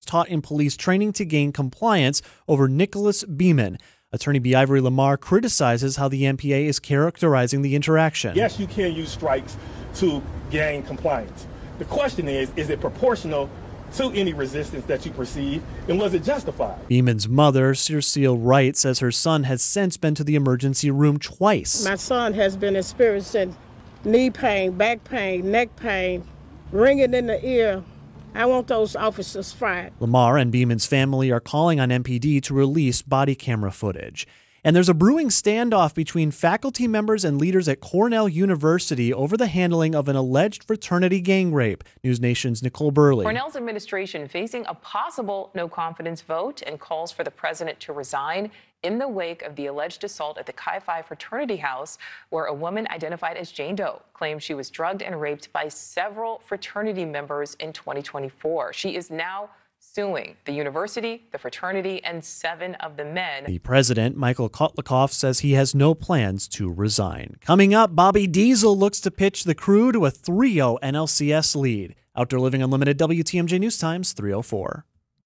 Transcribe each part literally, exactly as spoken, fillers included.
taught in police training to gain compliance over Nicholas Beeman. Attorney B. Ivory Lamar criticizes how the M P A is characterizing the interaction. Yes, you can use strikes to gain compliance. The question is, is it proportional to any resistance that you perceive, and was it justified? Beeman's mother, Cecile Wright, says her son has since been to the emergency room twice. My son has been experiencing knee pain, back pain, neck pain, ringing in the ear. I want those officers fired. Lamar and Beeman's family are calling on M P D to release body camera footage. And there's a brewing standoff between faculty members and leaders at Cornell University over the handling of an alleged fraternity gang rape. News Nation's Nicole Burley. Cornell's administration facing a possible no-confidence vote and calls for the president to resign in the wake of the alleged assault at the Chi Phi fraternity house, where a woman identified as Jane Doe claims she was drugged and raped by several fraternity members in twenty twenty-four. She is now suing the university, the fraternity, and seven of the men. The president, Michael Kotlikoff, says he has no plans to resign. Coming up, Bobby Diesel looks to pitch the Crew to a three oh N L C S lead. Outdoor Living Unlimited, W T M J News Times, three oh four.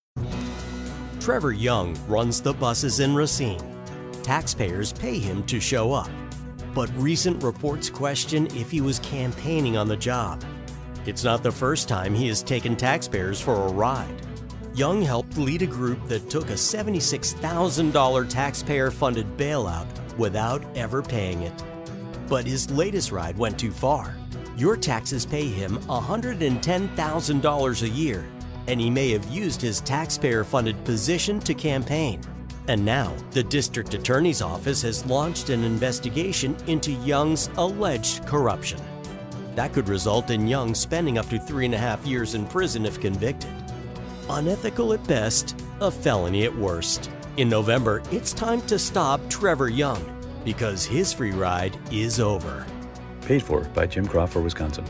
Trevor Young runs the buses in Racine. Taxpayers pay him to show up. But recent reports question if he was campaigning on the job. It's not the first time he has taken taxpayers for a ride. Young helped lead a group that took a seventy-six thousand dollars taxpayer-funded bailout without ever paying it. But his latest ride went too far. Your taxes pay him one hundred ten thousand dollars a year, and he may have used his taxpayer-funded position to campaign. And now, the district attorney's office has launched an investigation into Young's alleged corruption. That could result in Young spending up to three and a half years in prison if convicted. Unethical at best, a felony at worst. In November, it's time to stop Trevor Young, because his free ride is over. Paid for by Jim Crawford, Wisconsin.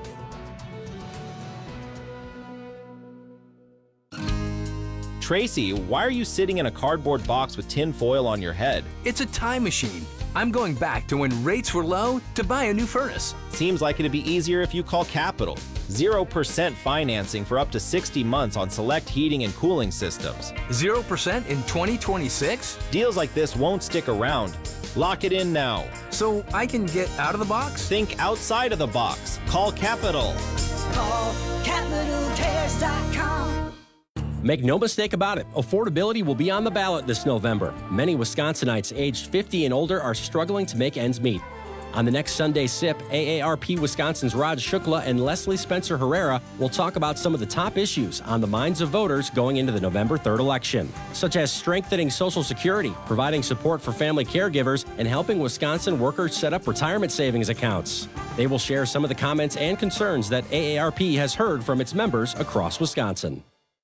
Tracy, why are you sitting in a cardboard box with tin foil on your head? It's a time machine. I'm going back to when rates were low to buy a new furnace. Seems like it'd be easier if you call Capital. zero percent financing for up to sixty months on select heating and cooling systems. zero percent in twenty twenty-six? Deals like this won't stick around. Lock it in now. So I can get out of the box? Think outside of the box. Call Capital. Call capital cares dot com. Make no mistake about it, affordability will be on the ballot this November. Many Wisconsinites aged fifty and older are struggling to make ends meet. On the next Sunday Sip, A A R P Wisconsin's Raj Shukla and Leslie Spencer Herrera will talk about some of the top issues on the minds of voters going into the November third election, such as strengthening Social Security, providing support for family caregivers, and helping Wisconsin workers set up retirement savings accounts. They will share some of the comments and concerns that A A R P has heard from its members across Wisconsin.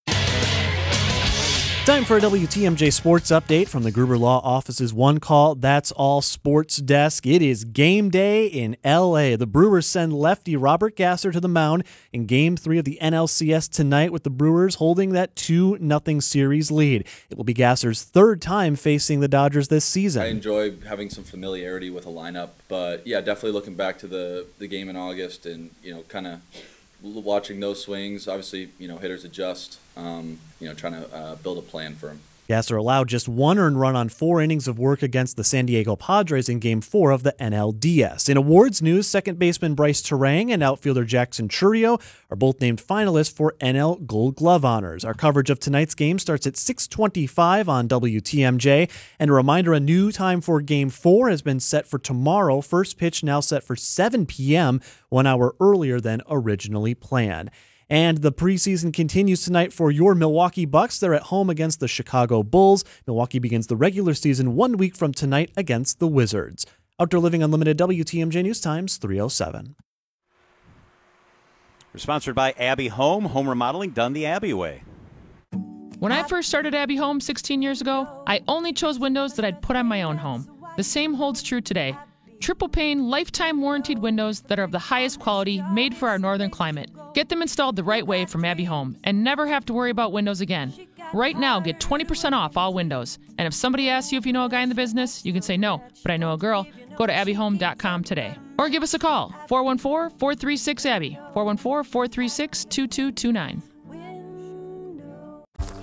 Time for a W T M J Sports Update from the Gruber Law Office's One Call, That's All Sports Desk. It is game day in L A. The Brewers send lefty Robert Gasser to the mound in Game three of the N L C S tonight, with the Brewers holding that two nothing series lead. It will be Gasser's third time facing the Dodgers this season. I enjoy having some familiarity with a lineup, but yeah, definitely looking back to the, the game in August and, you know, kind of watching those swings. Obviously, you know, hitters adjust, um, you know, trying to uh, build a plan for them. Gasser allowed just one earned run on four innings of work against the San Diego Padres in Game four of the N L D S. In awards news, second baseman Bryce Terang and outfielder Jackson Chourio are both named finalists for N L Gold Glove honors. Our coverage of tonight's game starts at six twenty-five on W T M J. And a reminder, a new time for Game four has been set for tomorrow. First pitch now set for seven p.m., one hour earlier than originally planned. And the preseason continues tonight for your Milwaukee Bucks. They're at home against the Chicago Bulls. Milwaukee begins the regular season one week from tonight against the Wizards. Outdoor Living Unlimited, W T M J News Times, three oh seven. We're sponsored by Abbey Home, home remodeling done the Abbey way. When I first started Abbey Home sixteen years ago, I only chose windows that I'd put on my own home. The same holds true today. Triple pane, lifetime warranted windows that are of the highest quality, made for our northern climate. Get them installed the right way from Abbey Home and never have to worry about windows again. Right now, get twenty percent off all windows. And if somebody asks you if you know a guy in the business, you can say no, but I know a girl. Go to abbey home dot com today. Or give us a call, four one four, four three six, A B B Y, four one four, four three six, two two two nine.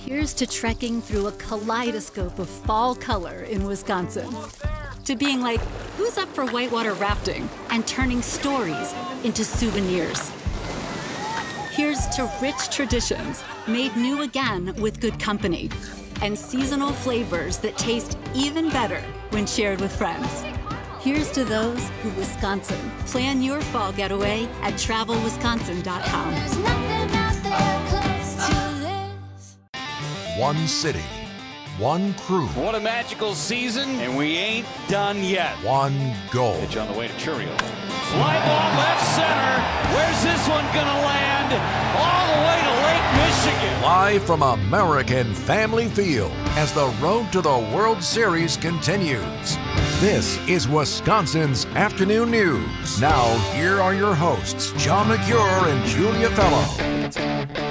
Here's to trekking through a kaleidoscope of fall color in Wisconsin. To being like, who's up for whitewater rafting and turning stories into souvenirs. Here's to rich traditions made new again with good company and seasonal flavors that taste even better when shared with friends. Here's to those who Wisconsin. Plan your fall getaway at travel wisconsin dot com. One city, one crew. What a magical season, and we ain't done yet. One goal. Pitch on the way to Churio. Fly ball left center. Where's this one gonna land? All the way to Lake Michigan. Live from American Family Field as the road to the World Series continues. This is Wisconsin's Afternoon News. Now, here are your hosts, John McCure and Julia Fellow.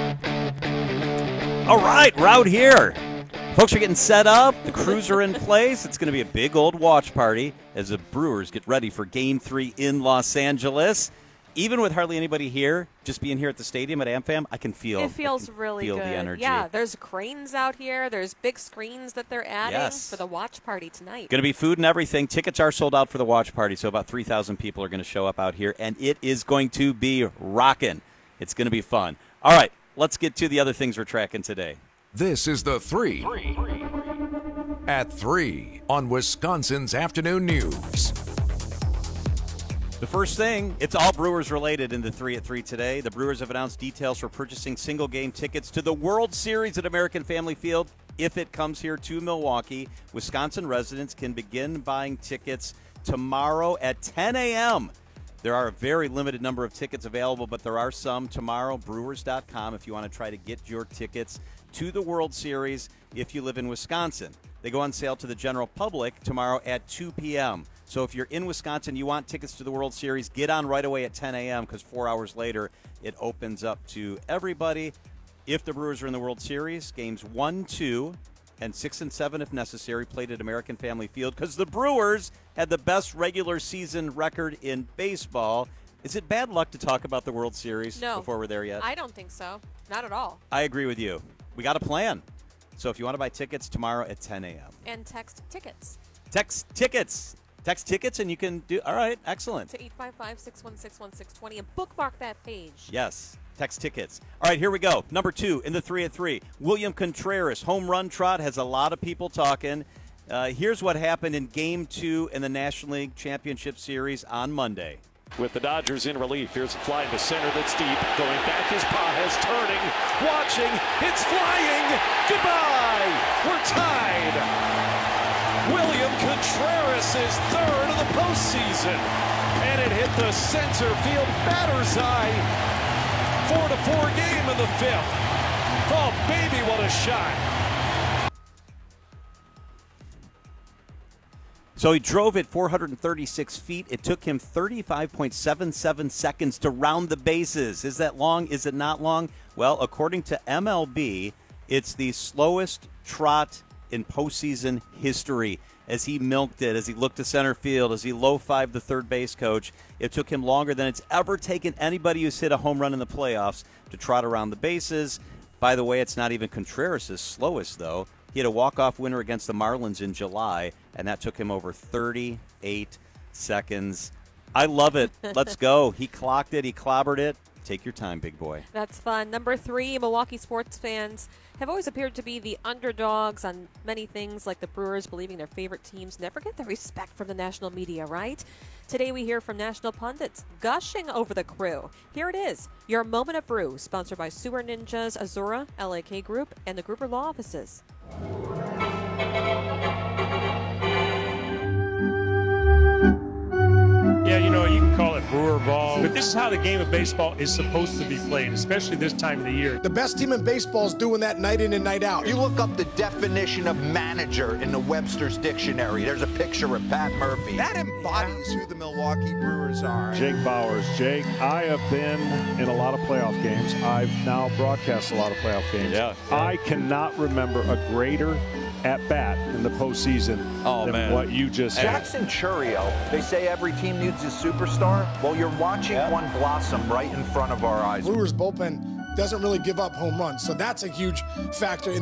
All right, we're out here. Folks are getting set up. The crews are in place. It's going to be a big old watch party as the Brewers get ready for Game three in Los Angeles. Even with hardly anybody here, just being here at the stadium at AmFam, I can feel it feels can really feel good. the energy. Yeah, there's cranes out here. There's big screens that they're adding Yes. for the watch party tonight. Going to be food and everything. Tickets are sold out for the watch party, so about three thousand people are going to show up out here, and it is going to be rocking. It's going to be fun. All right, let's get to the other things we're tracking today. This is the three. At three on Wisconsin's Afternoon News. The first thing, it's all Brewers related in the three at three today. The Brewers have announced details for purchasing single game tickets to the World Series at American Family Field if it comes here to Milwaukee. Wisconsin residents can begin buying tickets tomorrow at ten a.m. There are a very limited number of tickets available, but there are some tomorrow. Brewers dot com if you want to try to get your tickets to the World Series if you live in Wisconsin. They go on sale to the general public tomorrow at two p.m. So if you're in Wisconsin, you want tickets to the World Series, get on right away at ten a.m. because four hours later it opens up to everybody. If the Brewers are in the World Series, games one, two, and six and seven if necessary, played at American Family Field because the Brewers had the best regular season record in baseball. Is it bad luck to talk about the World Series No, before we're there yet? I don't think so. Not at all. I agree with you. We got a plan. So if you want to buy tickets tomorrow at ten a.m. And text tickets. Text tickets. Text tickets and you can do, all right, excellent. To eight five five, six one six, one six two zero and bookmark that page. Yes, text tickets. All right, here we go. Number two in the three at three. William Contreras, home run trot, has a lot of people talking. Uh, here's what happened in game two in the National League Championship Series on Monday. With the Dodgers in relief, here's a fly in the center that's deep. Going back is Pages, turning, watching, it's flying. Goodbye, we're tied. William Contreras is third of the postseason. And it hit the center field batter's eye. Four to four game in the fifth. Oh, baby, what a shot. So he drove it four hundred thirty-six feet. It took him thirty-five point seven seven seconds to round the bases. Is that long? Is it not long? Well, according to M L B, it's the slowest trot in postseason history. As he milked it, as he looked to center field, as he low-fived the third base coach, it took him longer than it's ever taken anybody who's hit a home run in the playoffs to trot around the bases. By the way, it's not even Contreras' slowest, though. He had a walk-off winner against the Marlins in July, and that took him over thirty-eight seconds. I love it. Let's go. He clocked it. He clobbered it. Take your time, big boy. That's fun. Number three, Milwaukee sports fans have always appeared to be the underdogs on many things, like the Brewers believing their favorite teams never get the respect from the national media, right? Today we hear from national pundits gushing over the crew. Here it is, your Moment of Brew, sponsored by Sewer Ninjas, Azura, L A K Group, and the Gruber Law Offices. Yeah, you know, you can call it brewer ball, but this is how the game of baseball is supposed to be played, especially this time of the year. The best team in baseball is doing that night in and night out. You look up the definition of manager in the Webster's dictionary. There's a picture of Pat Murphy. That embodies who the Milwaukee Brewers are. Jake Bowers. Jake, I have been in a lot of playoff games. I've now broadcast a lot of playoff games. Yeah, yeah. I cannot remember a greater at-bat in the postseason Oh, than man. what you just had. Jackson Churio. They say every team needs a superstar. Well, you're watching Yeah. one blossom right in front of our eyes. Brewers bullpen doesn't really give up home runs, so that's a huge factor in